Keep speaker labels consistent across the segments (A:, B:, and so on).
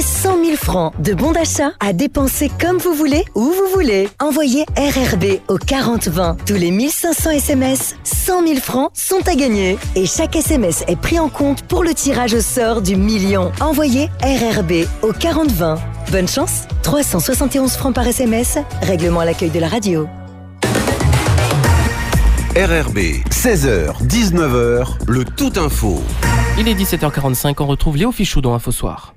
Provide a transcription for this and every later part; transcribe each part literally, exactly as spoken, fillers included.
A: cent mille francs de bons d'achat à dépenser comme vous voulez, où vous voulez. Envoyez R R B au quarante vingt. Tous les mille cinq cents S M S, cent mille francs sont à gagner. Et chaque S M S est pris en compte pour le tirage au sort du million. Envoyez R R B au quarante vingt. Bonne chance, trois cent soixante et onze francs par S M S, règlement à l'accueil de la radio.
B: R R B, seize heures, dix-neuf heures, le tout info.
C: Il est dix-sept heures quarante-cinq, on retrouve Léo Fichou dans Info Soir.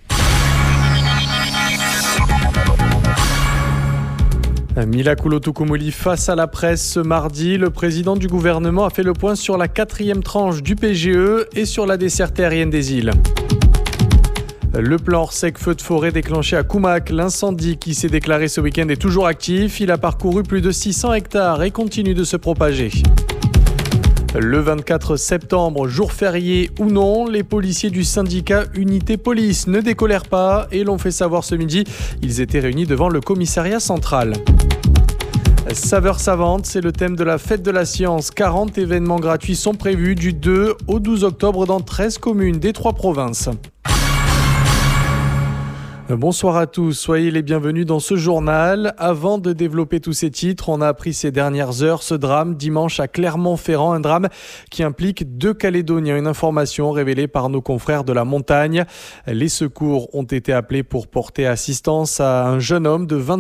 D: Mila Coulo-Tokomoli face à la presse ce mardi. Le président du gouvernement a fait le point sur la quatrième tranche du P G E et sur la desserte aérienne des îles. Le plan Orsec feu de forêt déclenché à Koumak. L'incendie qui s'est déclaré ce week-end est toujours actif. Il a parcouru plus de six cents hectares et continue de se propager. Le vingt-quatre septembre, jour férié ou non, les policiers du syndicat Unité Police ne décolèrent pas et l'ont fait savoir ce midi. Ils étaient réunis devant le commissariat central. Saveurs savantes, c'est le thème de la fête de la science. quarante événements gratuits sont prévus du deux au douze octobre dans treize communes des trois provinces. Bonsoir à tous, soyez les bienvenus dans ce journal. Avant de développer tous ces titres, on a appris ces dernières heures ce drame dimanche à Clermont-Ferrand, un drame qui implique deux Calédoniens. Une information révélée par nos confrères de la montagne. Les secours ont été appelés pour porter assistance à un jeune homme de vingt